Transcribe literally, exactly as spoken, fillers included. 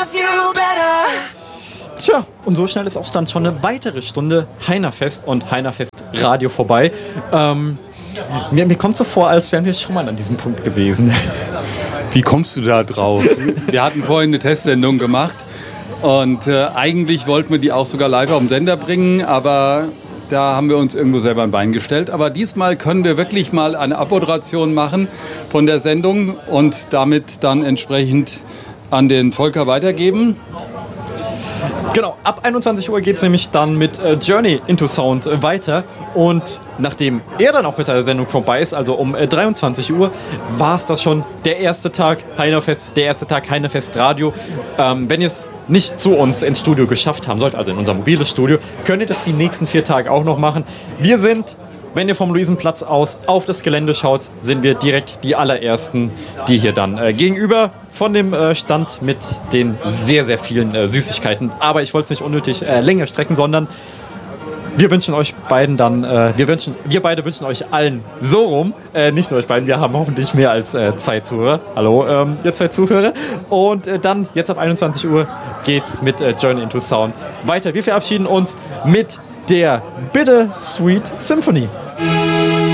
you better. Tja, und so schnell ist auch dann schon eine weitere Stunde Heinerfest und Heinerfest Radio vorbei. Ähm, mir, mir kommt so vor, als wären wir schon mal an diesem Punkt gewesen. Wie kommst du da drauf? Wir hatten vorhin eine Testsendung gemacht und äh, eigentlich wollten wir die auch sogar live auf den Sender bringen, aber da haben wir uns irgendwo selber ein Bein gestellt. Aber diesmal können wir wirklich mal eine Abmoderation machen von der Sendung und damit dann entsprechend an den Volker weitergeben. Genau, ab einundzwanzig Uhr geht es nämlich dann mit äh, Journey into Sound äh, weiter. Und nachdem er dann auch mit der Sendung vorbei ist, also um äh, dreiundzwanzig Uhr, war es das schon der erste Tag Heinerfest, der erste Tag Heinerfest Radio. Ähm, wenn ihr es nicht zu uns ins Studio geschafft haben sollt, also in unser mobiles Studio, könnt ihr das die nächsten vier Tage auch noch machen. Wir sind, wenn ihr vom Luisenplatz aus auf das Gelände schaut, sind wir direkt die allerersten, die hier dann äh, gegenüber von dem äh, Stand mit den sehr, sehr vielen äh, Süßigkeiten. Aber ich wollte es nicht unnötig äh, länger strecken, sondern wir wünschen euch beiden dann, äh, wir, wünschen, wir beide wünschen euch allen so rum, äh, nicht nur euch beiden, wir haben hoffentlich mehr als äh, zwei Zuhörer. Hallo, ähm, ihr zwei Zuhörer. Und äh, dann, jetzt ab einundzwanzig Uhr, geht's mit äh, Journey into Sound weiter. Wir verabschieden uns mit der Bittersweet Symphony.